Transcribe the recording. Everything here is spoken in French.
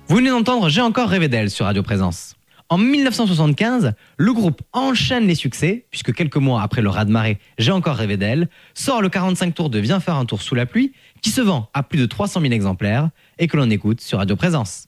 Vous venez d'entendre J'ai encore rêvé d'elle sur Radio Présence. En 1975, le groupe enchaîne les succès, puisque quelques mois après le raz-de-marée J'ai encore rêvé d'elle, sort le 45 tours de Viens faire un tour sous la pluie, qui se vend à plus de 300 000 exemplaires et que l'on écoute sur Radio Présence.